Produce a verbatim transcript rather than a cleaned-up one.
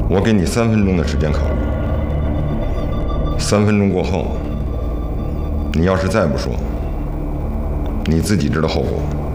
我给你三分钟的时间考虑。三分钟过后，你要是再不说，你自己知道后果。